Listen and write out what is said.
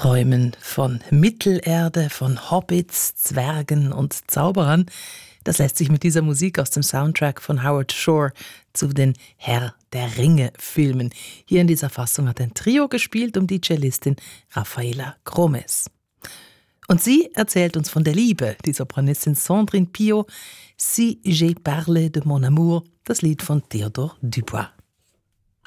Träumen von Mittelerde, von Hobbits, Zwergen und Zauberern, das lässt sich mit dieser Musik aus dem Soundtrack von Howard Shore zu den Herr der Ringe-Filmen. Hier in dieser Fassung hat ein Trio gespielt um die Cellistin Rafaela Gromes. Und sie erzählt uns von der Liebe, die Sopranistin Sandrine Pio, Si j'ai parlé de mon amour, das Lied von Théodore Dubois.